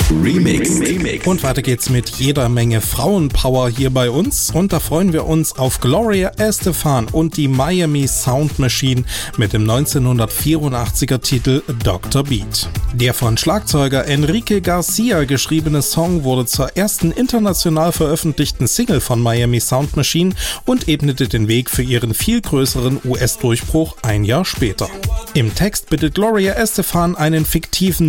Remix. Und weiter geht's mit jeder Menge Frauenpower hier bei uns. Und da freuen wir uns auf Gloria Estefan und die Miami Sound Machine mit dem 1984er Titel Dr. Beat. Der von Schlagzeuger Enrique Garcia geschriebene Song wurde zur ersten international veröffentlichten Single von Miami Sound Machine und ebnete den Weg für ihren viel größeren US-Durchbruch ein Jahr später. Im Text bittet Gloria Estefan einen fiktiven